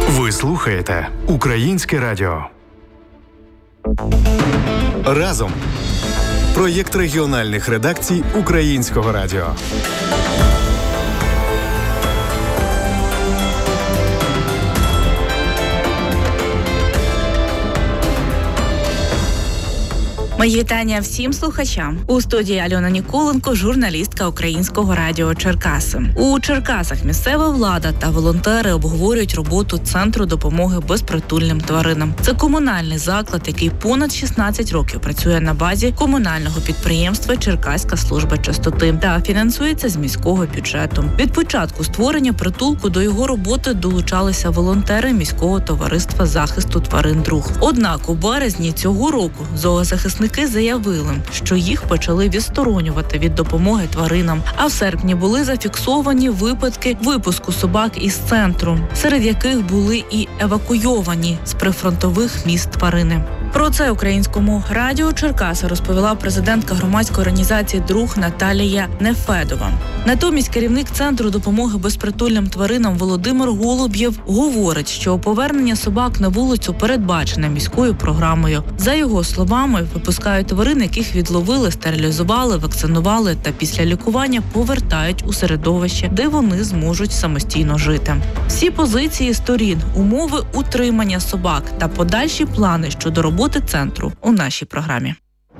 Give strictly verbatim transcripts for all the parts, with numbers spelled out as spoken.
Ви слухаєте Українське радіо. Разом. Проєкт регіональних редакцій Українського радіо. Мої вітання всім слухачам. У студії Альона Ніколенко, журналістка Українського радіо Черкаси. У Черкасах місцева влада та волонтери обговорюють роботу Центру допомоги безпритульним тваринам. Це комунальний заклад, який понад шістнадцять років працює на базі комунального підприємства Черкаська служба чистоти та фінансується з міського бюджету. Від початку створення притулку до його роботи долучалися волонтери міського товариства захисту тварин «Друг». Однак у березні цього року зоозахисники заявили, що їх почали відсторонювати від допомоги тваринам, а в серпні були зафіксовані випадки випуску собак із центру, серед яких були і евакуйовані з прифронтових міст тварини. Про це Українському радіо Черкаси розповіла президентка громадської організації «Друг» Наталія Нефедова. Натомість керівник Центру допомоги безпритульним тваринам Володимир Голуб'єв говорить, що повернення собак на вулицю передбачене міською програмою. За його словами, випускають тварин, яких відловили, стерилізували, вакцинували та після лікування повертають у середовище, де вони зможуть самостійно жити. Всі позиції сторін, умови утримання собак та подальші плани щодо роботи центру у нашій програмі.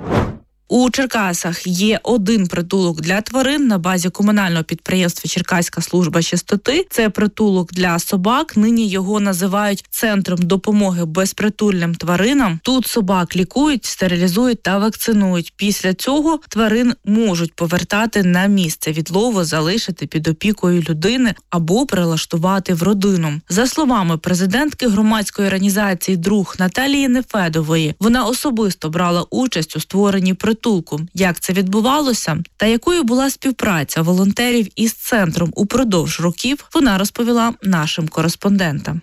У Черкасах є один притулок для тварин на базі комунального підприємства Черкаська служба чистоти. Це притулок для собак. Нині його називають Центром допомоги безпритульним тваринам. Тут собак лікують, стерилізують та вакцинують. Після цього тварин можуть повертати на місце відлову, залишити під опікою людини або прилаштувати в родину. За словами президентки громадської організації «Друг» Наталії Нефедової, вона особисто брала участь у створенні притулку. Як це відбувалося та якою була співпраця волонтерів із центром упродовж років, вона розповіла нашим кореспондентам.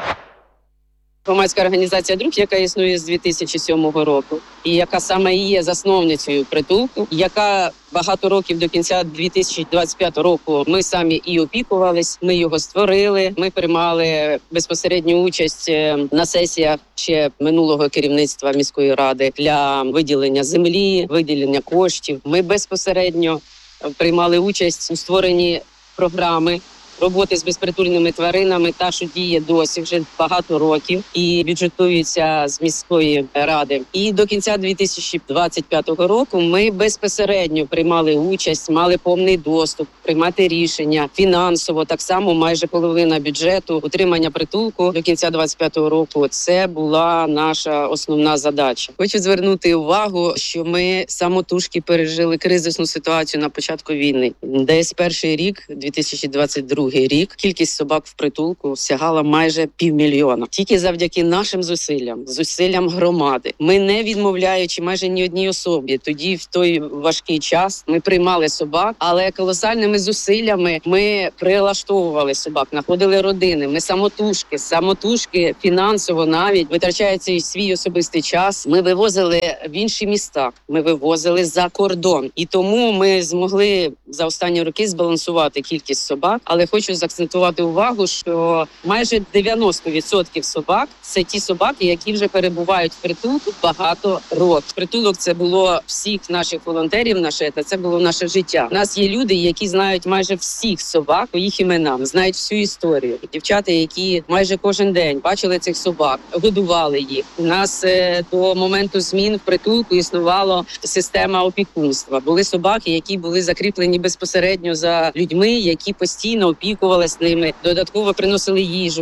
Громадська організація «Друг», яка існує з дві тисячі сьомого року, і яка саме і є засновницею притулку, яка багато років до кінця дві тисячі двадцять п'ятого року ми самі і опікувались, ми його створили, ми приймали безпосередню участь на сесіях ще минулого керівництва міської ради для виділення землі, виділення коштів. Ми безпосередньо приймали участь у створенні програми роботи з безпритульними тваринами, та, що діє досі вже багато років і бюджетується з міської ради. І до кінця дві тисячі двадцять п'ятого року ми безпосередньо приймали участь, мали повний доступ, приймати рішення фінансово. Так само майже половина бюджету утримання притулку до кінця двадцять п'ятого року. Це була наша основна задача. Хочу звернути увагу, що ми самотужки пережили кризисну ситуацію на початку війни. Десь перший рік, дві тисячі двадцять другий рік, кількість собак в притулку сягала майже півмільйона. Тільки завдяки нашим зусиллям, зусиллям громади, ми не відмовляючи майже ні одній особі, тоді в той важкий час ми приймали собак, але колосальними зусиллями ми прилаштовували собак, знаходили родини, ми самотужки, самотужки фінансово навіть, витрачаючи свій особистий час, ми вивозили в інші міста, ми вивозили за кордон. І тому ми змогли за останні роки збалансувати кількість собак, але хочу заакцентувати увагу, що майже дев'яносто відсотків собак – це ті собаки, які вже перебувають в притулку багато років. Притулок – це було всіх наших волонтерів, наше, це було наше життя. У нас є люди, які знають майже всіх собак по їх іменам, знають всю історію. Дівчата, які майже кожен день бачили цих собак, годували їх. У нас е, до моменту змін в притулку існувала система опікунства. Були собаки, які були закріплені безпосередньо за людьми, які постійно опікувалися ними, додатково приносили їжу.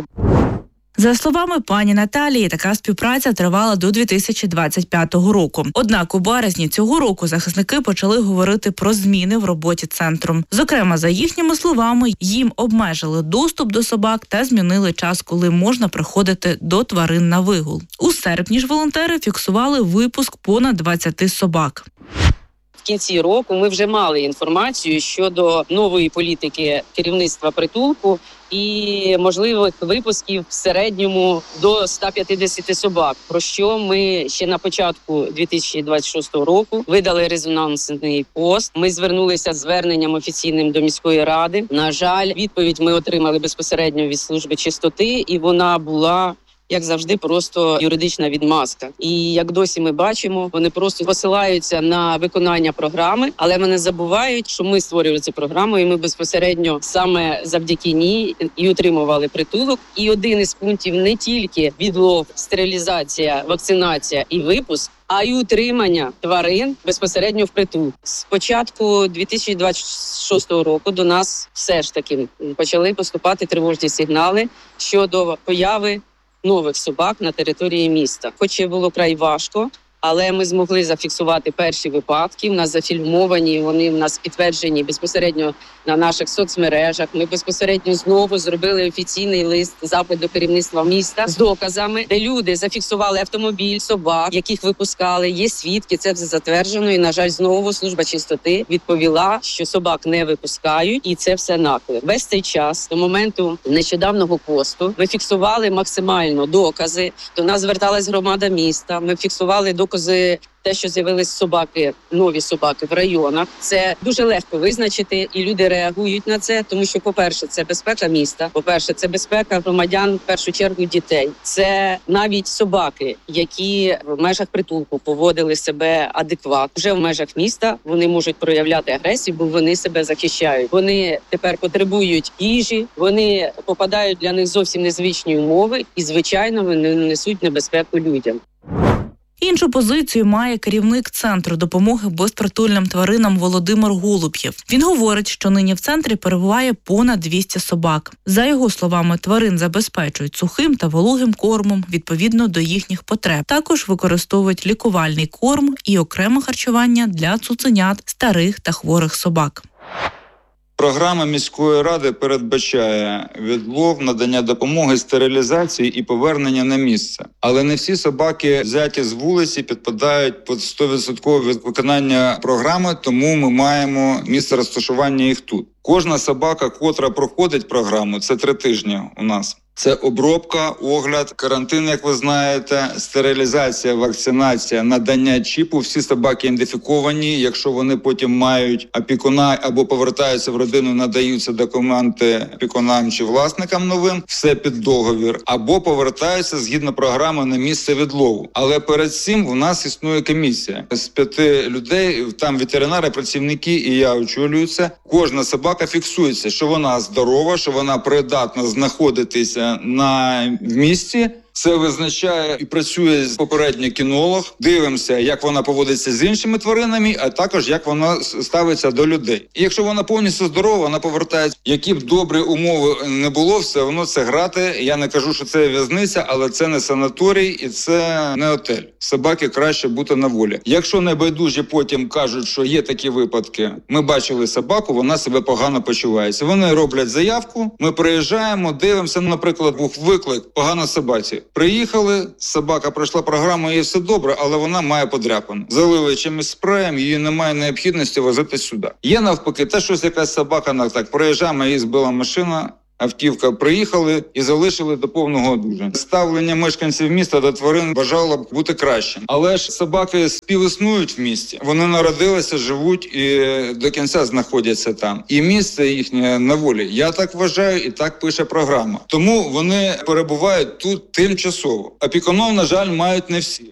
За словами пані Наталії, така співпраця тривала до дві тисячі двадцять п'ятого року. Однак у березні цього року захисники почали говорити про зміни в роботі центру. Зокрема, за їхніми словами, їм обмежили доступ до собак та змінили час, коли можна приходити до тварин на вигул. У серпні ж волонтери фіксували випуск понад двадцяти собак. В кінці року ми вже мали інформацію щодо нової політики керівництва притулку і можливих випусків в середньому до ста п'ятдесят собак, про що ми ще на початку дві тисячі двадцять шостого року видали резонансний пост. Ми звернулися з зверненням офіційним до міської ради. На жаль, відповідь ми отримали безпосередньо від служби чистоти, і вона була, як завжди, просто юридична відмазка. І як досі ми бачимо, вони просто посилаються на виконання програми, але вони забувають, що ми створювали цю програму, і ми безпосередньо саме завдяки ній і отримували притулок. І один із пунктів не тільки відлов, стерилізація, вакцинація і випуск, а й утримання тварин безпосередньо в притулку. З початку дві тисячі двадцять шостого року до нас все ж таки почали поступати тривожні сигнали щодо появи нових собак на території міста. Хоч і було край важко, але ми змогли зафіксувати перші випадки. В нас зафільмовані, вони в нас підтверджені безпосередньо на наших соцмережах. Ми безпосередньо знову зробили офіційний лист, запит до керівництва міста з доказами, де люди зафіксували автомобіль, собак, яких випускали. Є свідки, це все затверджено. І, на жаль, знову служба чистоти відповіла, що собак не випускають, і це все наклеп. Весь цей час, до моменту нещодавнього посту, ми фіксували максимально докази. До нас зверталась громада міста, ми фіксували докази те, що з'явились собаки, нові собаки в районах. Це дуже легко визначити, і люди реагують на це, тому що, по-перше, це безпека міста, по-перше, це безпека громадян, в першу чергу дітей. Це навіть собаки, які в межах притулку поводили себе адекватно. Вже в межах міста вони можуть проявляти агресію, бо вони себе захищають. Вони тепер потребують їжі, вони попадають для них зовсім незвичні умови, і, звичайно, вони несуть небезпеку людям. Іншу позицію має керівник Центру допомоги безпритульним тваринам Володимир Голуб'єв. Він говорить, що нині в центрі перебуває понад двісті собак. За його словами, тварин забезпечують сухим та вологим кормом відповідно до їхніх потреб. Також використовують лікувальний корм і окреме харчування для цуценят, старих та хворих собак. Програма міської ради передбачає відлов, надання допомоги, стерилізації і повернення на місце. Але не всі собаки, взяті з вулиці, підпадають під сто відсотків виконання програми, тому ми маємо місце розташування їх тут. Кожна собака, котра проходить програму, це три тижні у нас. Це обробка, огляд, карантин, як ви знаєте, стерилізація, вакцинація, надання чіпу. Всі собаки ідентифіковані. Якщо вони потім мають опікуна або повертаються в родину, надаються документи опікунам чи власникам новим, все під договір, або повертаються згідно програми на місце відлову. Але перед цим в нас існує комісія з п'яти людей, там ветеринари, працівники, і я очолюю це. Кожна собака фіксується, що вона здорова, що вона придатна знаходитися на місці. Це визначає і працює попередньо кінолог. Дивимося, як вона поводиться з іншими тваринами, а також як вона ставиться до людей. І якщо вона повністю здорова, вона повертається. Які б добрі умови не було, все одно це грати. Я не кажу, що це в'язниця, але це не санаторій і це не готель. Собаки краще бути на волі. Якщо небайдужі потім кажуть, що є такі випадки, ми бачили собаку, вона себе погано почувається. Вони роблять заявку, ми приїжджаємо, дивимося, наприклад, був виклик, погано собаці. Приїхали, собака пройшла програму, їй все добре, але вона має подряпину. Залили чимось спреєм, її немає необхідності возити сюди. Є навпаки, те, щось якась собака, на так, проїжджаємо, її збила машина, автівка, приїхали і залишили до повного одужання. Ставлення мешканців міста до тварин бажало б бути кращим. Але ж собаки співіснують в місті. Вони народилися, живуть і до кінця знаходяться там. І місце їхнє на волі. Я так вважаю, і так пише програма. Тому вони перебувають тут тимчасово. Опікунів, на жаль, мають не всі.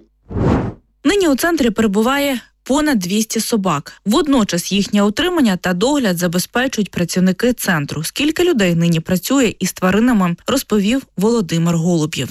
Нині у центрі перебуває понад двісті собак. Водночас їхнє утримання та догляд забезпечують працівники центру. Скільки людей нині працює із тваринами, розповів Володимир Голуб'єв.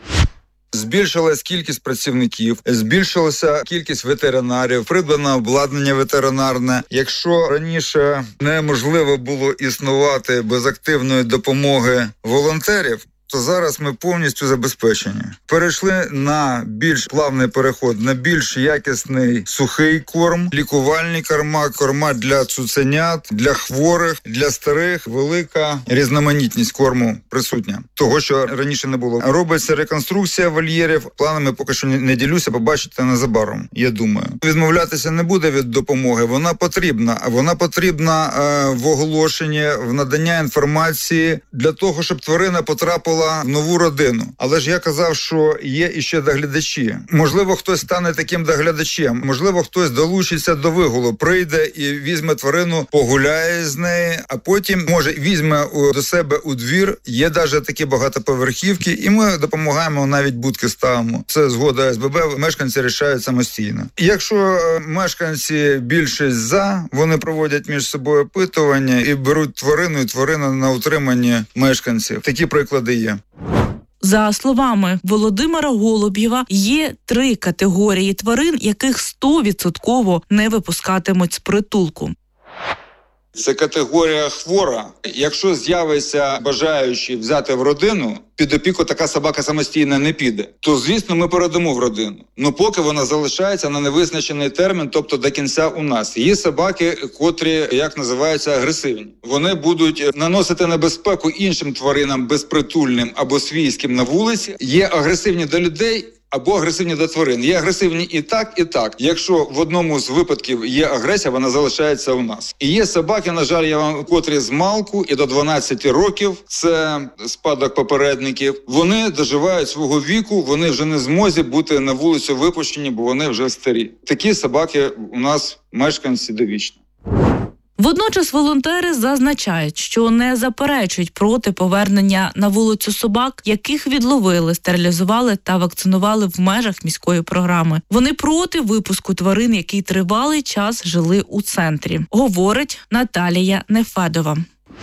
Збільшилась кількість працівників, збільшилася кількість ветеринарів, придбано обладнання ветеринарне. Якщо раніше неможливо було існувати без активної допомоги волонтерів, то зараз ми повністю забезпечені. Перейшли на більш плавний переход, на більш якісний сухий корм, лікувальні корма, корма для цуценят, для хворих, для старих. Велика різноманітність корму присутня. Того, що раніше не було. Робиться реконструкція вольєрів. Планами поки що не ділюся, побачите незабаром, я думаю. Відмовлятися не буде від допомоги. Вона потрібна. Вона потрібна е, в оголошенні, в надання інформації для того, щоб тварина потрапила в нову родину. Але ж я казав, що є іще доглядачі. Можливо, хтось стане таким доглядачем. Можливо, хтось долучиться до вигулу, прийде і візьме тварину, погуляє з нею, а потім, може, візьме до себе у двір. Є навіть такі багатоповерхівки, і ми допомагаємо, навіть будки ставимо. Це згода ес бе бе, мешканці рішають самостійно. Якщо мешканці більшість за, вони проводять між собою опитування і беруть тварину, і тварина на утриманні мешканців. Такі приклади є. За словами Володимира Голубєва, є три категорії тварин, яких сто відсотків не випускатимуть з притулку. Це категорія хвора. Якщо з'явиться бажаючий взяти в родину, під опіку така собака самостійно не піде, то, звісно, ми передамо в родину. Ну, поки вона залишається на невизначений термін, тобто до кінця у нас. Є собаки, котрі, як називаються, агресивні. Вони будуть наносити небезпеку іншим тваринам безпритульним або свійським на вулиці. Є агресивні до людей, або агресивні до тварин. Є агресивні і так, і так. Якщо в одному з випадків є агресія, вона залишається у нас. І є собаки, на жаль, я вам, котрі з малку і до дванадцяти років, це спадок попередників, вони доживають свого віку, вони вже не змозі бути на вулицю випущені, бо вони вже старі. Такі собаки у нас мешканці довічно. Водночас волонтери зазначають, що не заперечують проти повернення на вулицю собак, яких відловили, стерилізували та вакцинували в межах міської програми. Вони проти випуску тварин, які тривалий час жили у центрі, говорить Наталія Нефедова.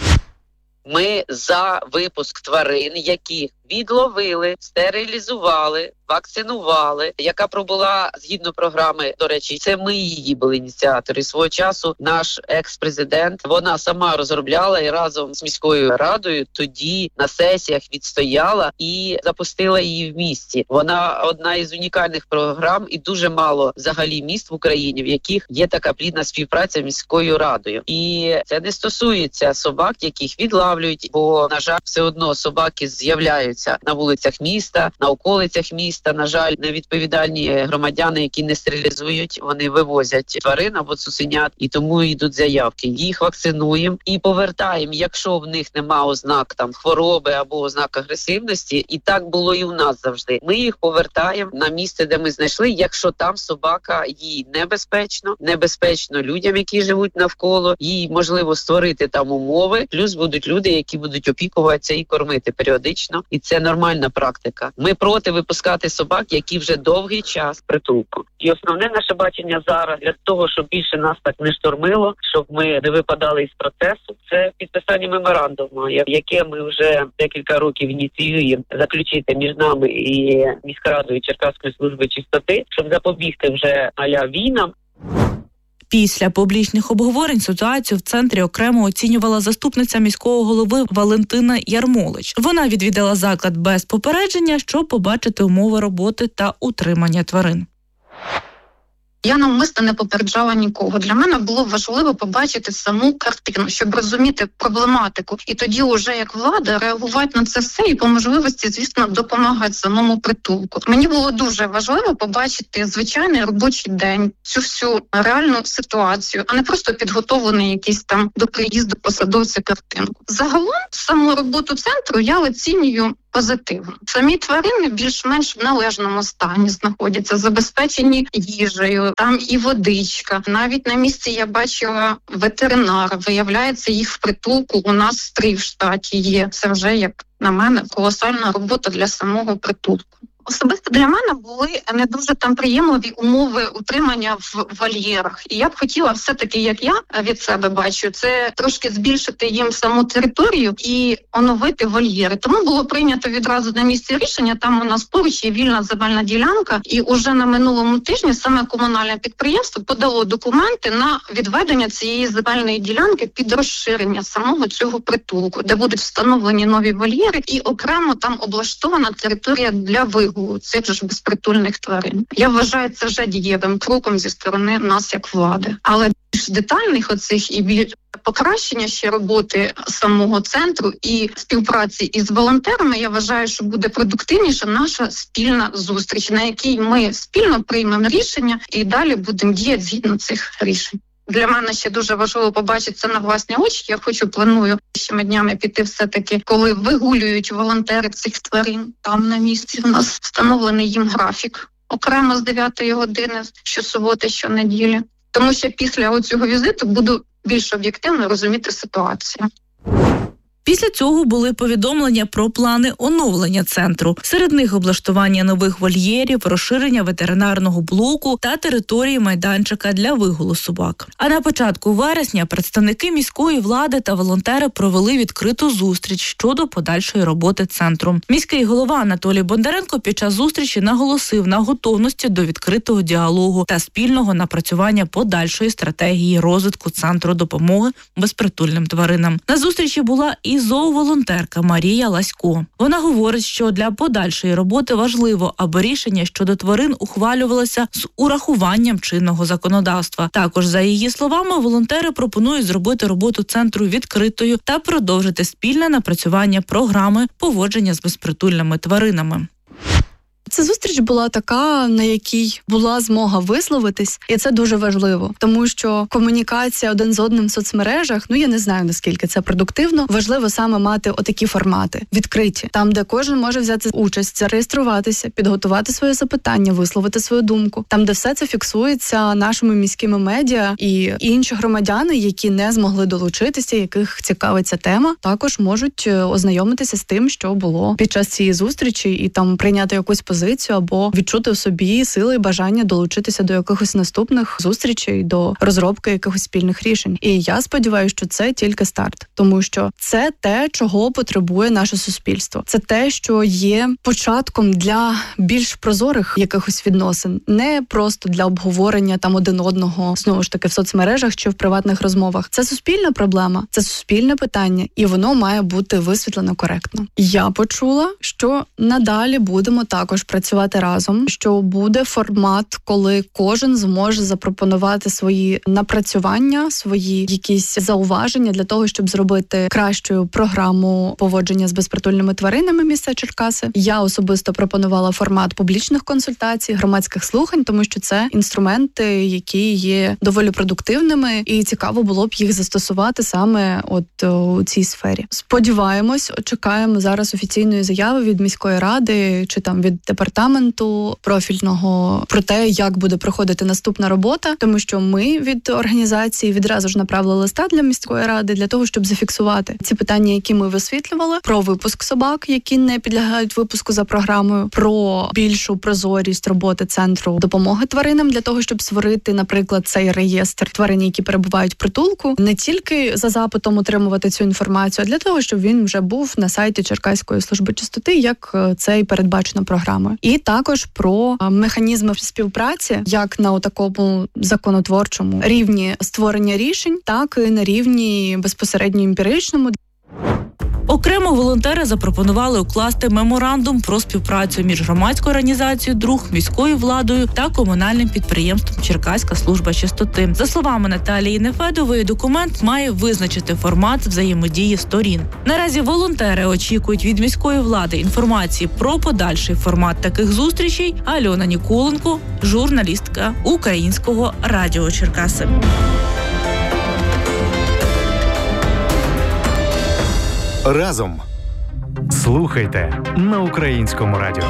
Ми за випуск тварин, яких відловили, стерилізували, вакцинували, яка пробула згідно програми, до речі, це ми її були ініціатори. Свого часу наш екс-президент, вона сама розробляла і разом з міською радою тоді на сесіях відстояла і запустила її в місті. Вона одна із унікальних програм і дуже мало взагалі міст в Україні, в яких є така плідна співпраця з міською радою. І це не стосується собак, яких відлавлюють, бо, на жаль, все одно собаки з'являються на вулицях міста, на околицях міста. На жаль, невідповідальні громадяни, які не стерилізують, вони вивозять тварин або цуценят, і тому йдуть заявки. Їх вакцинуємо і повертаємо, якщо в них нема ознак там хвороби або ознак агресивності. І так було і у нас завжди. Ми їх повертаємо на місце, де ми знайшли, якщо там собака їй небезпечно, небезпечно людям, які живуть навколо, їй можливо створити там умови, плюс будуть люди, які будуть опікуватися і кормити періодично. І це нормальна практика. Ми проти випускати собак, які вже довгий час притулку. І основне наше бачення зараз для того, щоб більше нас так не штормило, щоб ми не випадали із процесу, це підписання меморандуму, яке ми вже декілька років ініціюємо заключити між нами і міськрадою Черкаської служби чистоти, щоб запобігти вже а-ля війнам. Після публічних обговорень ситуацію в центрі окремо оцінювала заступниця міського голови Валентина Ярмолич. Вона відвідала заклад без попередження, щоб побачити умови роботи та утримання тварин. Я навмисно не попереджала нікого. Для мене було важливо побачити саму картину, щоб розуміти проблематику. І тоді уже як влада реагувати на це все і по можливості, звісно, допомагати самому притулку. Мені було дуже важливо побачити звичайний робочий день, цю всю реальну ситуацію, а не просто підготовлений якийсь там до приїзду посадовця картинку. Загалом саму роботу центру я оцінюю позитивно. Самі тварини більш-менш в належному стані знаходяться, забезпечені їжею, там і водичка. Навіть на місці я бачила ветеринара. Виявляється, їх в притулку у нас три в штаті є. Це вже, як на мене, колосальна робота для самого притулку. Особисто для мене були не дуже там приємливі умови утримання в вольєрах. І я б хотіла все-таки, як я від себе бачу, це трошки збільшити їм саму територію і оновити вольєри. Тому було прийнято відразу на місці рішення, там у нас поруч є вільна земельна ділянка, і уже на минулому тижні саме комунальне підприємство подало документи на відведення цієї земельної ділянки під розширення самого цього притулку, де будуть встановлені нові вольєри і окремо там облаштована територія для вигулу цих ж безпритульних тварин. Я вважаю це вже дієвим кроком зі сторони нас як влади. Але більш детальних оцих і більш покращення ще роботи самого центру і співпраці із волонтерами, я вважаю, що буде продуктивніша наша спільна зустріч, на якій ми спільно приймемо рішення і далі будемо діяти згідно цих рішень. Для мене ще дуже важливо побачити це на власні очі. Я хочу, планую цими днями піти все-таки, коли вигулюють волонтери цих тварин. Там на місці у нас встановлений їм графік. Окремо з дев'ятої години, щосуботи, щонеділі. Тому що після цього візиту буду більш об'єктивно розуміти ситуацію. Після цього були повідомлення про плани оновлення центру. Серед них облаштування нових вольєрів, розширення ветеринарного блоку та території майданчика для вигулу собак. А на початку вересня представники міської влади та волонтери провели відкриту зустріч щодо подальшої роботи центру. Міський голова Анатолій Бондаренко під час зустрічі наголосив на готовності до відкритого діалогу та спільного напрацювання подальшої стратегії розвитку центру допомоги безпритульним тваринам. На зустрічі була і зооволонтерка Марія Ласько. Вона говорить, що для подальшої роботи важливо, аби рішення щодо тварин ухвалювалося з урахуванням чинного законодавства. Також, за її словами, волонтери пропонують зробити роботу центру відкритою та продовжити спільне напрацювання програми поводження з безпритульними тваринами. Ця зустріч була така, на якій була змога висловитись, і це дуже важливо, тому що комунікація один з одним в соцмережах, ну я не знаю, наскільки це продуктивно, важливо саме мати отакі формати, відкриті, там, де кожен може взяти участь, зареєструватися, підготувати своє запитання, висловити свою думку, там, де все це фіксується нашими міськими медіа і інші громадяни, які не змогли долучитися, яких цікавить ця тема, також можуть ознайомитися з тим, що було під час цієї зустрічі, і там прийняти якусь позицію або відчути в собі сили і бажання долучитися до якихось наступних зустрічей, до розробки якихось спільних рішень. І я сподіваюся, що це тільки старт, тому що це те, чого потребує наше суспільство. Це те, що є початком для більш прозорих якихось відносин, не просто для обговорення там один одного, знову ж таки, в соцмережах чи в приватних розмовах. Це суспільна проблема, це суспільне питання, і воно має бути висвітлено коректно. Я почула, що надалі будемо також працювати разом, що буде формат, коли кожен зможе запропонувати свої напрацювання, свої якісь зауваження для того, щоб зробити кращу програму поводження з безпритульними тваринами міста Черкаси. Я особисто пропонувала формат публічних консультацій, громадських слухань, тому що це інструменти, які є доволі продуктивними, і цікаво було б їх застосувати саме от у цій сфері. Сподіваємось, чекаємо зараз офіційної заяви від міської ради чи там від департаменту профільного про те, як буде проходити наступна робота, тому що ми від організації відразу ж направили листа для міської ради для того, щоб зафіксувати ці питання, які ми висвітлювали, про випуск собак, які не підлягають випуску за програмою, про більшу прозорість роботи центру допомоги тваринам для того, щоб створити, наприклад, цей реєстр тварин, які перебувають в притулку, не тільки за запитом отримувати цю інформацію, а для того, щоб він вже був на сайті Черкаської служби чистоти, як це і передбачено програмою. І також про механізми співпраці, як на такому законотворчому рівні створення рішень, так і на рівні безпосередньо емпіричному. Окремо волонтери запропонували укласти меморандум про співпрацю між громадською організацією «Друг», міською владою та комунальним підприємством «Черкаська служба чистоти». За словами Наталії Нефедової, документ має визначити формат взаємодії сторін. Наразі волонтери очікують від міської влади інформації про подальший формат таких зустрічей. Альона Ніколенко, журналістка Українського радіо Черкаси. Разом. Слухайте на Українському радіо.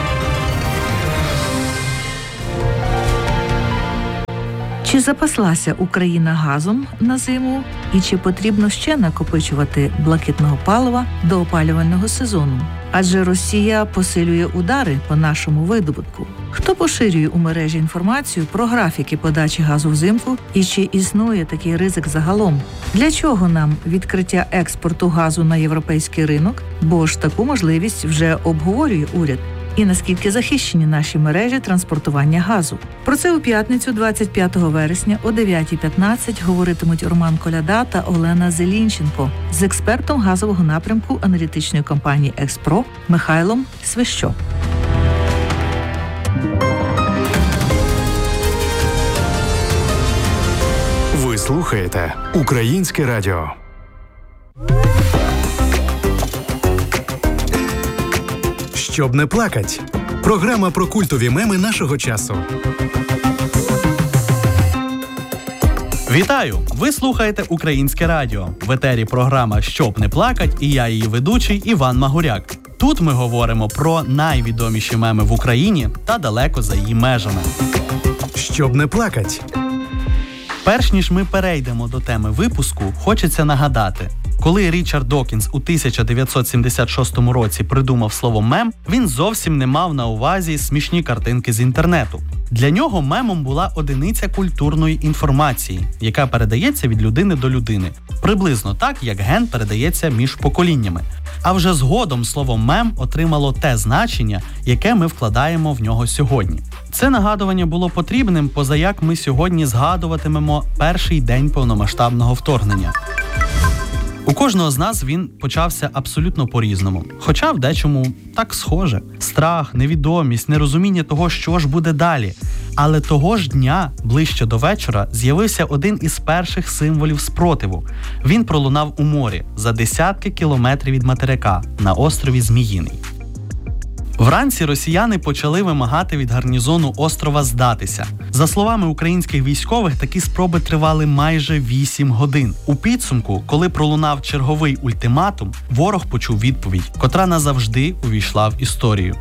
Чи запаслася Україна газом на зиму? І чи потрібно ще накопичувати блакитного палива до опалювального сезону? Адже Росія посилює удари по нашому видобутку. Хто поширює у мережі інформацію про графіки подачі газу взимку і чи існує такий ризик загалом? Для чого нам відкриття експорту газу на європейський ринок? Бо ж таку можливість вже обговорює уряд. І наскільки захищені наші мережі транспортування газу. Про це у п'ятницю, двадцять п'ятого вересня о дев'ятій п'ятнадцять говоритимуть Роман Коляда та Олена Зелінченко з експертом газового напрямку аналітичної компанії «Експро» Михайлом Свищо. Ви слухаєте Українське радіо. Щоб не плакать. Програма про культові меми нашого часу. Вітаю! Ви слухаєте Українське радіо. В етері програма «Щоб не плакать» і я її ведучий Іван Магуряк. Тут ми говоримо про найвідоміші меми в Україні та далеко за її межами. Щоб не плакать. Перш ніж ми перейдемо до теми випуску, хочеться нагадати. Коли Річард Докінс у тисяча дев'ятсот сімдесят шостому році придумав слово «мем», він зовсім не мав на увазі смішні картинки з інтернету. Для нього мемом була одиниця культурної інформації, яка передається від людини до людини, приблизно так, як ген передається між поколіннями. А вже згодом слово «мем» отримало те значення, яке ми вкладаємо в нього сьогодні. Це нагадування було потрібним, позаяк ми сьогодні згадуватимемо перший день повномасштабного вторгнення. У кожного з нас він почався абсолютно по-різному, хоча в дечому так схоже. Страх, невідомість, нерозуміння того, що ж буде далі. Але того ж дня, ближче до вечора, з'явився один із перших символів спротиву. Він пролунав у морі, за десятки кілометрів від материка, на острові Зміїний. Вранці росіяни почали вимагати від гарнізону острова здатися. За словами українських військових, такі спроби тривали майже вісім годин. У підсумку, коли пролунав черговий ультиматум, ворог почув відповідь, котра назавжди увійшла в історію.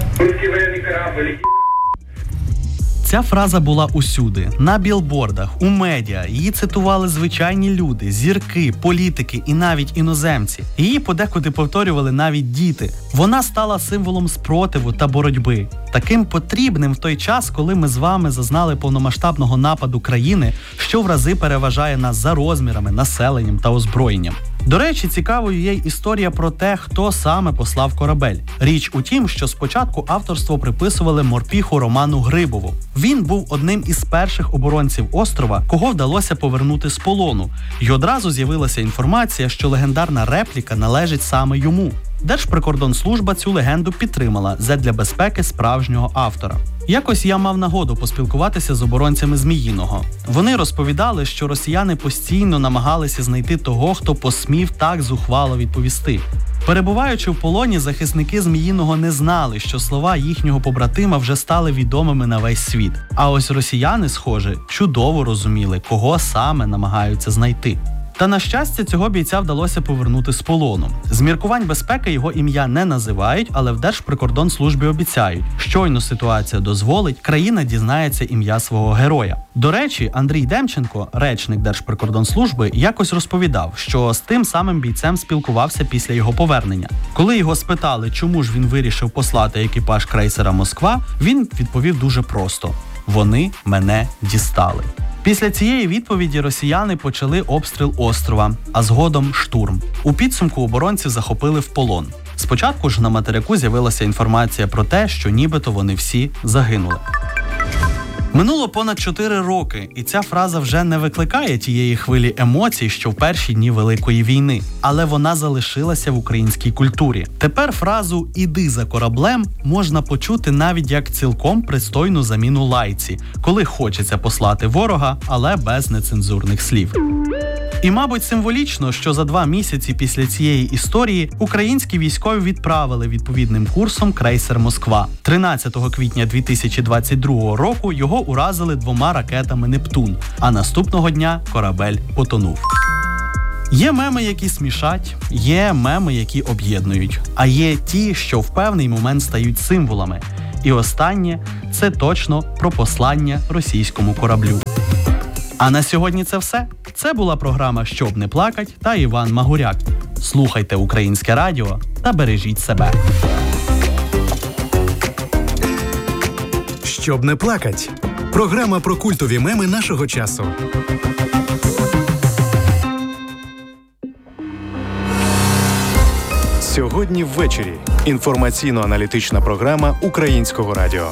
Ця фраза була усюди, на білбордах, у медіа, її цитували звичайні люди, зірки, політики і навіть іноземці. Її подекуди повторювали навіть діти. Вона стала символом спротиву та боротьби. Таким потрібним в той час, коли ми з вами зазнали повномасштабного нападу країни, що в рази переважає нас за розмірами, населенням та озброєнням. До речі, цікавою є й історія про те, хто саме послав корабель. Річ у тім, що спочатку авторство приписували морпіху Роману Грибову. Він був одним із перших оборонців острова, кого вдалося повернути з полону. І одразу з'явилася інформація, що легендарна репліка належить саме йому. Держприкордонслужба цю легенду підтримала задля безпеки справжнього автора. Якось я мав нагоду поспілкуватися з оборонцями Зміїного. Вони розповідали, що росіяни постійно намагалися знайти того, хто посмів так зухвало відповісти. Перебуваючи в полоні, захисники Зміїного не знали, що слова їхнього побратима вже стали відомими на весь світ. А ось росіяни, схоже, чудово розуміли, кого саме намагаються знайти. Та, на щастя, цього бійця вдалося повернути з полону. З міркувань безпеки його ім'я не називають, але в Держприкордонслужбі обіцяють, щойно ситуація дозволить, країна дізнається ім'я свого героя. До речі, Андрій Демченко, речник Держприкордонслужби, якось розповідав, що з тим самим бійцем спілкувався після його повернення. Коли його спитали, чому ж він вирішив послати екіпаж крейсера «Москва», він відповів дуже просто – «Вони мене дістали». Після цієї відповіді росіяни почали обстріл острова, а згодом штурм. У підсумку оборонців захопили в полон. Спочатку ж на материку з'явилася інформація про те, що нібито вони всі загинули. Минуло понад чотири роки, і ця фраза вже не викликає тієї хвилі емоцій, що в перші дні Великої війни. Але вона залишилася в українській культурі. Тепер фразу «іди за кораблем» можна почути навіть як цілком пристойну заміну лайці, коли хочеться послати ворога, але без нецензурних слів. І, мабуть, символічно, що за два місяці після цієї історії українські військові відправили відповідним курсом крейсер «Москва». тринадцятого квітня дві тисячі двадцять другого року його уразили двома ракетами «Нептун», а наступного дня корабель потонув. Є меми, які смішать, є меми, які об'єднують, а є ті, що в певний момент стають символами. І останнє – це точно про послання російському кораблю. А на сьогодні це все. Це була програма «Щоб не плакать» та Іван Магуряк. Слухайте Українське радіо та бережіть себе. Щоб не плакать. Програма про культові меми нашого часу. Сьогодні ввечері. Інформаційно-аналітична програма Українського радіо.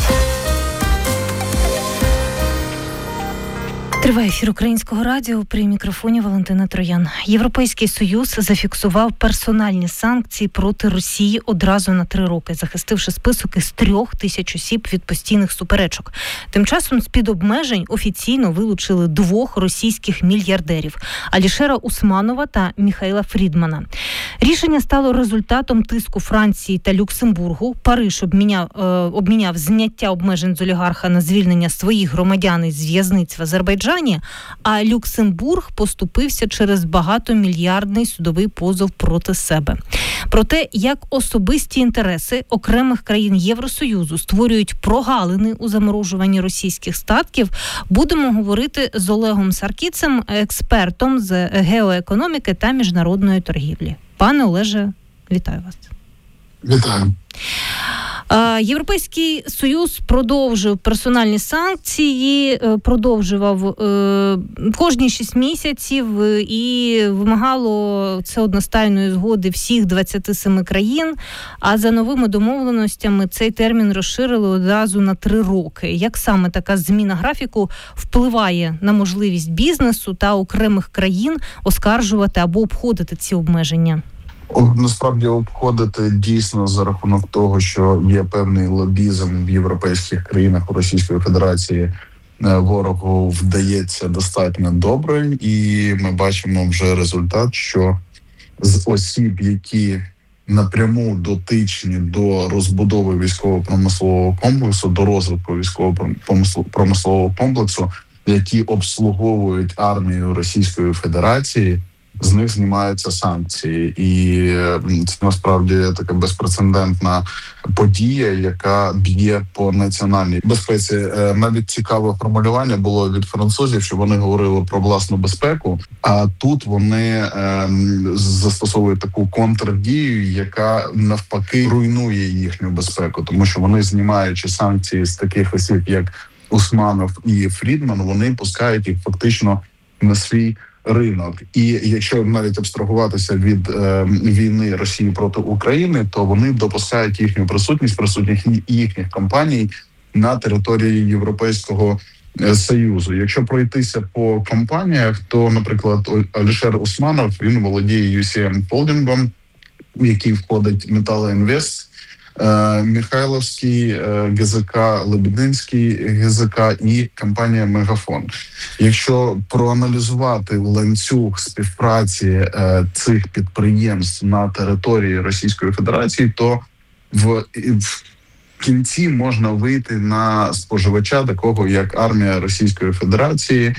Триває ефір Українського радіо, при мікрофоні Валентина Троян. Європейський Союз зафіксував персональні санкції проти Росії одразу на три роки, захистивши список із трьох тисяч осіб від постійних суперечок. Тим часом з-під обмежень офіційно вилучили двох російських мільярдерів – Алішера Усманова та Міхаїла Фрідмана. Рішення стало результатом тиску Франції та Люксембургу. Париж обміняв, е, обміняв зняття обмежень з олігарха на звільнення своїх громадян із в'язниць в Азербайджані, а Люксембург поступився через багатомільярдний судовий позов проти себе. Про те, як особисті інтереси окремих країн Євросоюзу створюють прогалини у заморожуванні російських статків, будемо говорити з Олегом Саркіцем, експертом з геоекономіки та міжнародної торгівлі. Пане Олеже, вітаю вас. Вітаю. Європейський Союз продовжив персональні санкції, продовжував кожні шість місяців і вимагало це одностайної згоди всіх двадцяти семи країн, а за новими домовленостями цей термін розширили одразу на три роки. Як саме така зміна графіку впливає на можливість бізнесу та окремих країн оскаржувати або обходити ці обмеження? Насправді обходити дійсно за рахунок того, що є певний лобізм в європейських країнах у Російської Федерації, ворогу вдається достатньо добре, і ми бачимо вже результат, що з осіб, які напряму дотичні до розбудови військово-промислового комплексу, до розвитку військово-промислового комплексу, які обслуговують армію Російської Федерації, з них знімаються санкції. І це насправді така безпрецедентна подія, яка б'є по національній безпеці. Навіть цікаве формулювання було від французів, що вони говорили про власну безпеку, а тут вони застосовують таку контрдію, яка навпаки руйнує їхню безпеку, тому що вони, знімаючи санкції з таких осіб, як Усманов і Фрідман, вони пускають їх фактично на свій ринок. І якщо навіть абстрагуватися від е, війни Росії проти України, то вони допускають їхню присутність, присутність їхніх компаній на території Європейського Союзу. Якщо пройтися по компаніях, то, наприклад, Алішер Усманов, він володіє ю сі ем Холдингом, в який входить Металоінвест, Михайловський ГЗК, Лебединський ГЗК і компанія Мегафон. Якщо проаналізувати ланцюг співпраці е, цих підприємств на території Російської Федерації, то в, в кінці можна вийти на споживача такого, як армія Російської Федерації.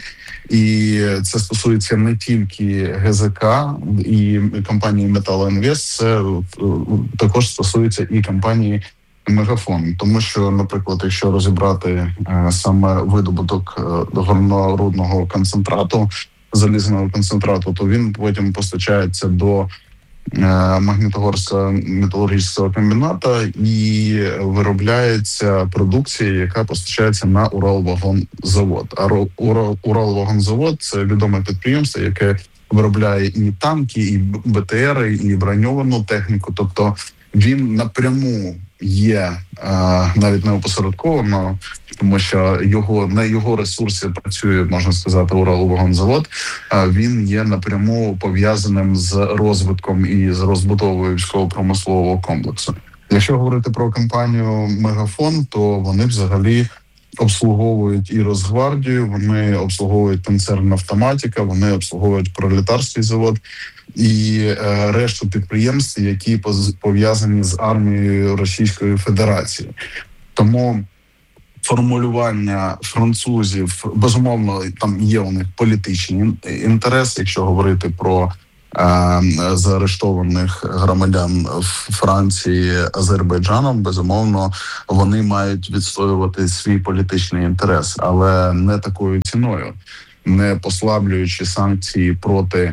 І це стосується не тільки ГЗК і компанії Металоінвест, це також стосується і компанії Мегафон. Тому що, наприклад, якщо розібрати е, саме видобуток е, горно-рудного концентрату, залізного концентрату, то він потім постачається до Магнітогорського металургійського комбіната і виробляється продукція, яка постачається на Уралвагонзавод. А Уралвагонзавод – це відоме підприємство, яке виробляє і танки, і БТРи, і броньовану техніку. Тобто він напряму є, навіть не опосередковано, тому що його на його ресурсі працює, можна сказати, Уралвагонзавод. Він є напряму пов'язаним з розвитком і з розбудовою військово-промислового комплексу. Якщо говорити про компанію Мегафон, то вони взагалі обслуговують і Росгвардію, вони обслуговують концерн Автоматика, вони обслуговують Пролетарський завод і е, решту підприємств, які пов'язані з армією Російської Федерації. Тому формулювання французів, безумовно, там є у них політичні інтереси, якщо говорити про е, заарештованих громадян Франції Азербайджаном, безумовно, вони мають відстоювати свій політичний інтерес, але не такою ціною, не послаблюючи санкції проти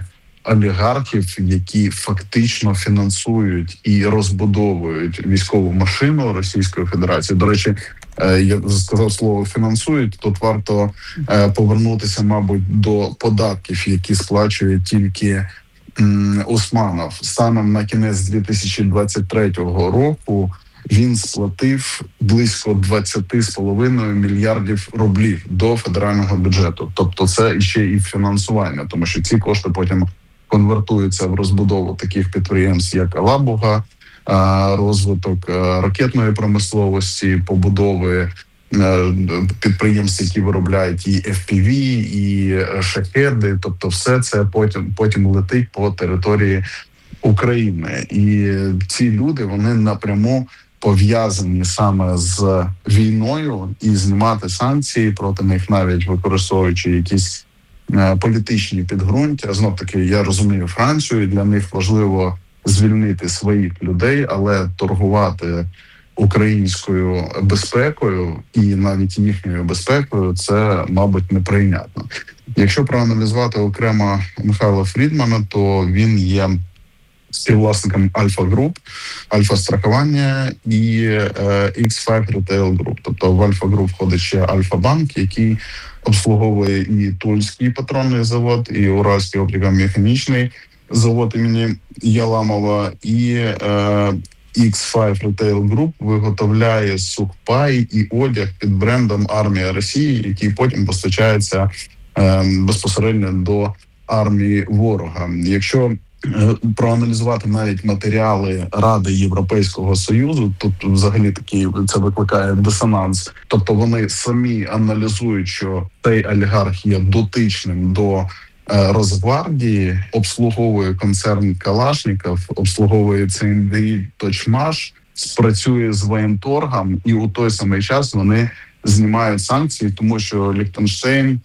олігархів, які фактично фінансують і розбудовують військову машину Російської Федерації. До речі, я сказав слово «фінансують», тут варто повернутися, мабуть, до податків, які сплачує тільки Усманов. Станом на кінець дві тисячі двадцять третього року він сплатив близько двадцять з половиною мільярдів рублів до федерального бюджету. Тобто це ще і фінансування, тому що ці кошти потім конвертуються в розбудову таких підприємств, як Алабуга, розвиток ракетної промисловості, побудови підприємств, які виробляють і еф пі ві, і шахеди. Тобто все це потім, потім летить по території України. І ці люди, вони напряму пов'язані саме з війною, і знімати санкції проти них, навіть використовуючи якісь політичні підґрунтя. Знов-таки, я розумію Францію, для них важливо звільнити своїх людей, але торгувати українською безпекою і навіть їхньою безпекою – це, мабуть, неприйнятно. Якщо проаналізувати окремо Михайла Фрідмана, то він є співвласником Альфа Груп, Альфа Страхування і е, ікс п'ять Retail Group. Тобто в Альфа Груп входить ще Альфа Банк, який обслуговує і Тульський патронний завод, і Уральський оптико-механічний завод імені Яламова, і е, ікс п'ять Retail Group виготовляє сухпай і одяг під брендом «Армія Росії», який потім постачається е, безпосередньо до армії ворога. Якщо проаналізувати навіть матеріали Ради Європейського Союзу, тут взагалі такий це викликає дисонанс. Тобто вони самі аналізують, що цей олігарх є дотичним до Росгвардії, обслуговує концерн Калашніков, обслуговує це ен де і «Точмаш», спрацює з воєнторгом, і у той самий час вони знімають санкції, тому що Ліхтенштейн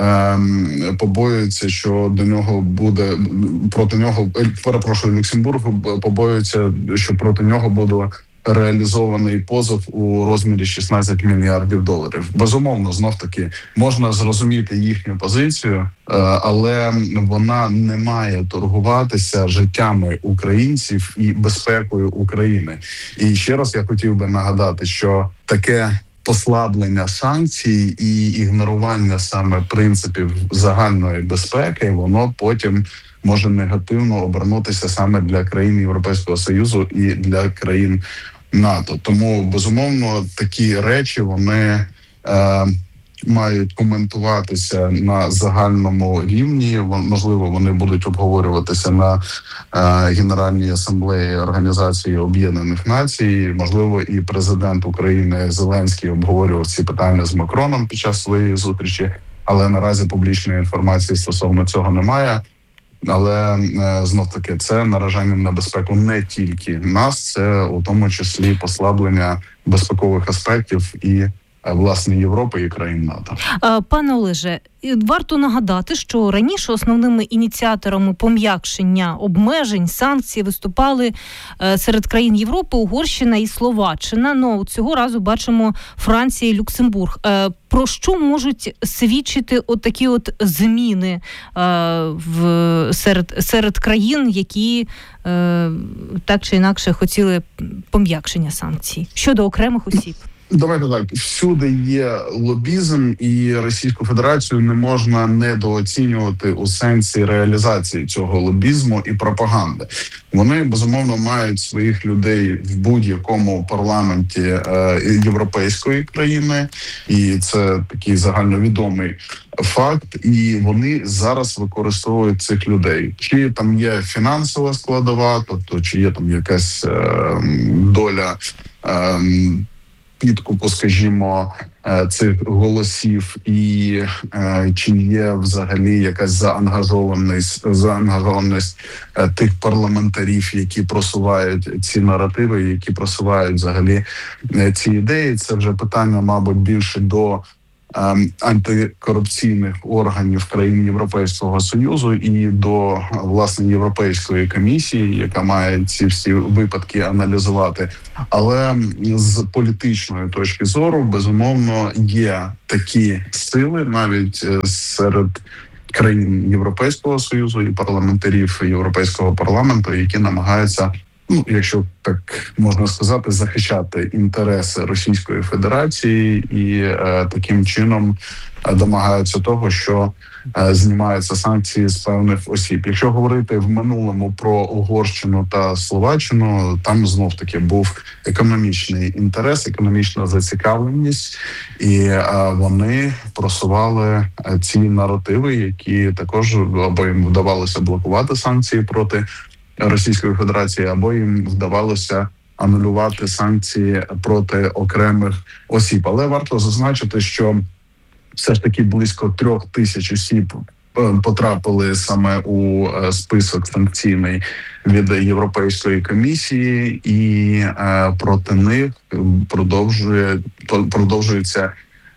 Ем, побоюється, що до нього буде проти нього, перепрошую, Люксембург побоюється, що проти нього буде реалізований позов у розмірі шістнадцять мільярдів доларів. Безумовно, знов таки можна зрозуміти їхню позицію, але вона не має торгуватися життями українців і безпекою України. І ще раз я хотів би нагадати, що таке послаблення санкцій і ігнорування саме принципів загальної безпеки, воно потім може негативно обернутися саме для країн Європейського Союзу і для країн НАТО. Тому, безумовно, такі речі, вони е, мають коментуватися на загальному рівні. Можливо, вони будуть обговорюватися на е, Генеральній асамблеї Організації Об'єднаних Націй. Можливо, і президент України Зеленський обговорював ці питання з Макроном під час своєї зустрічі, але наразі публічної інформації стосовно цього немає. Але е, знов-таки це наражання на безпеку не тільки нас, це у тому числі послаблення безпекових аспектів і власне Європи і країн НАТО. Пане Олеже, варто нагадати, що раніше основними ініціаторами пом'якшення обмежень, санкцій виступали серед країн Європи Угорщина і Словаччина. Ну, цього разу бачимо Франція і Люксембург. Про що можуть свідчити от такі от зміни в серед серед країн, які так чи інакше хотіли пом'якшення санкцій щодо окремих осіб? Давайте так, всюди є лобізм, і Російську Федерацію не можна недооцінювати у сенсі реалізації цього лобізму і пропаганди. Вони, безумовно, мають своїх людей в будь-якому парламенті е, європейської країни, і це такий загальновідомий факт, і вони зараз використовують цих людей. Чи там є фінансова складова, тобто чи є там якась е, доля е, підкупу, скажімо, цих голосів, і е, чи є взагалі якась заангажованість, заангажованість е, тих парламентарів, які просувають ці наративи, які просувають взагалі е, ці ідеї. Це вже питання, мабуть, більше до е, антикорупційних органів країн Європейського Союзу і до, власне, Європейської комісії, яка має ці всі випадки аналізувати. Але з політичної точки зору, безумовно, є такі сили навіть серед країн Європейського Союзу і парламентарів Європейського парламенту, які намагаються, ну, якщо так можна сказати, захищати інтереси Російської Федерації і е, таким чином е, домагаються того, що е, знімаються санкції з певних осіб. Якщо говорити в минулому про Угорщину та Словаччину, там знов таки був економічний інтерес, економічна зацікавленість, і е, вони просували ці наративи, які також або їм вдавалося блокувати санкції проти Російської Федерації, або їм вдавалося анулювати санкції проти окремих осіб. Але варто зазначити, що все ж таки близько трьох тисяч осіб потрапили саме у список санкційний від Європейської комісії, і е, проти них продовжує продовжується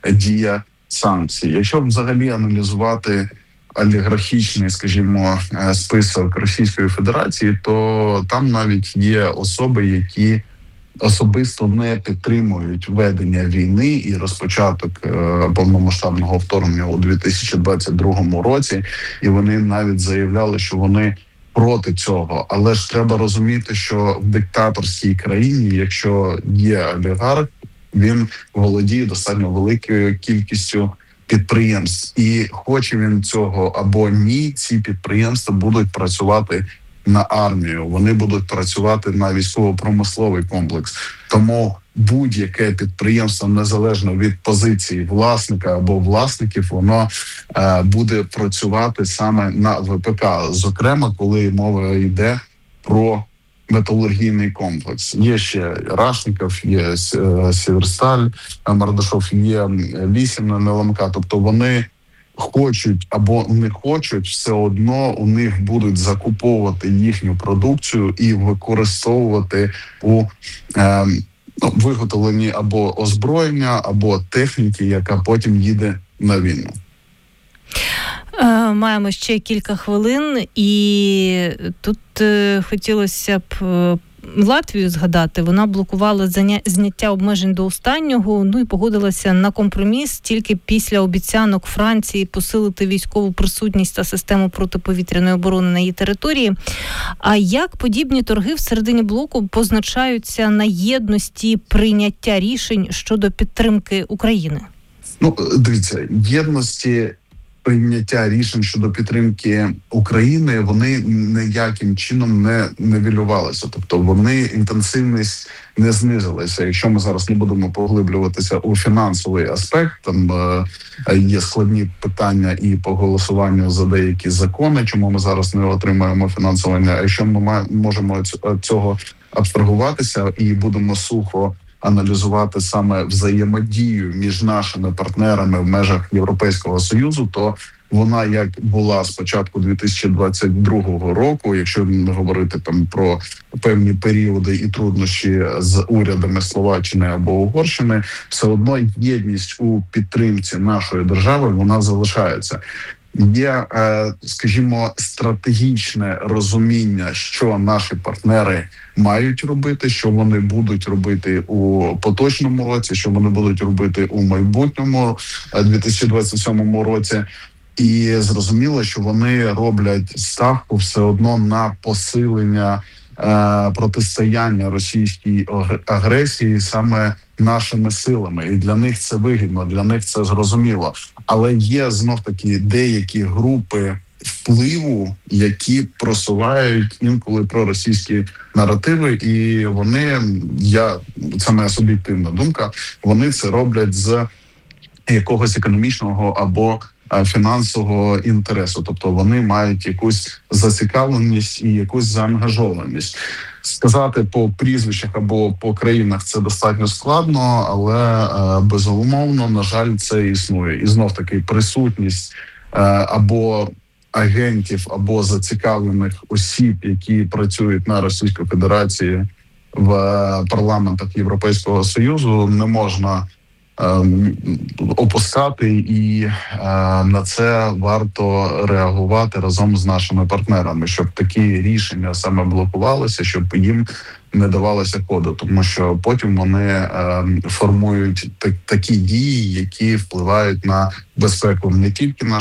дія санкцій. Якщо взагалі аналізувати олігархічний, скажімо, список Російської Федерації, то там навіть є особи, які особисто не підтримують ведення війни і розпочаток е, повномасштабного вторгнення у дві тисячі двадцять другому році, і вони навіть заявляли, що вони проти цього. Але ж треба розуміти, що в диктаторській країні, якщо є олігарх, він володіє достатньо великою кількістю підприємств. І хоче він цього або ні, ці підприємства будуть працювати на армію, вони будуть працювати на військово-промисловий комплекс. Тому будь-яке підприємство, незалежно від позиції власника або власників, воно е, буде працювати саме на ВПК. Зокрема, коли мова йде про металургійний комплекс. Є ще Рашников, є Сєвєрсталь, Мардашов, є вісім на ЛМК. Тобто вони хочуть або не хочуть, все одно у них будуть закуповувати їхню продукцію і використовувати у е, ну, виготовленні або озброєння, або техніки, яка потім їде на війну. Маємо ще кілька хвилин, і тут е, хотілося б е, Латвію згадати. Вона блокувала заня... зняття обмежень до останнього, ну і погодилася на компроміс тільки після обіцянок Франції посилити військову присутність та систему протиповітряної оборони на її території. А як подібні торги всередині блоку позначаються на єдності прийняття рішень щодо підтримки України? Ну, дивіться, єдності прийняття рішень щодо підтримки України, вони ніяким чином не нивелювалися. Тобто вони, інтенсивність не знизилася. Якщо ми зараз не будемо поглиблюватися у фінансовий аспект, там е, є складні питання і по голосуванню за деякі закони, чому ми зараз не отримаємо фінансування. А якщо ми можемо цього абстрагуватися і будемо сухо аналізувати саме взаємодію між нашими партнерами в межах Європейського Союзу, то вона як була з початку дві тисячі двадцять другого року, якщо не говорити там про певні періоди і труднощі з урядами Словаччини або Угорщини, все одно єдність у підтримці нашої держави, вона залишається. Є, скажімо, стратегічне розуміння, що наші партнери мають робити, що вони будуть робити у поточному році, що вони будуть робити у майбутньому дві тисячі двадцять сьомому році. І зрозуміло, що вони роблять ставку все одно на посилення е, протистояння російській агресії саме нашими силами. І для них це вигідно, для них це зрозуміло. Але є знов-таки деякі групи впливу, які просувають інколи проросійські наративи, і вони, я, це моя суб'єктивна думка, вони це роблять з якогось економічного або фінансового інтересу. Тобто вони мають якусь зацікавленість і якусь заангажованість. Сказати по прізвищах або по країнах це достатньо складно, але безумовно, на жаль, це існує. І знов-таки присутність або агентів, або зацікавлених осіб, які працюють на Російській Федерації в парламентах Європейського Союзу, не можна опускати, і е, на це варто реагувати разом з нашими партнерами, щоб такі рішення саме блокувалися, щоб їм не давалося ходу, тому що потім вони е, формують так, такі дії, які впливають на безпеку не тільки нашої